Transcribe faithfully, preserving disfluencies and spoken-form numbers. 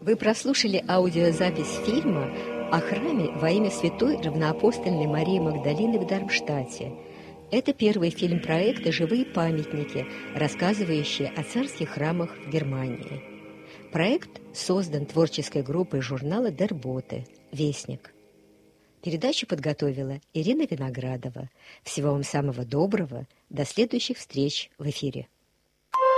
Вы прослушали аудиозапись фильма о храме во имя святой равноапостольной Марии Магдалины в Дармштадте. Это первый фильм проекта «Живые памятники», рассказывающие о царских храмах в Германии. Проект создан творческой группой журнала «Дер Боте» «Вестник». Передачу подготовила Ирина Виноградова. Всего вам самого доброго. До следующих встреч в эфире.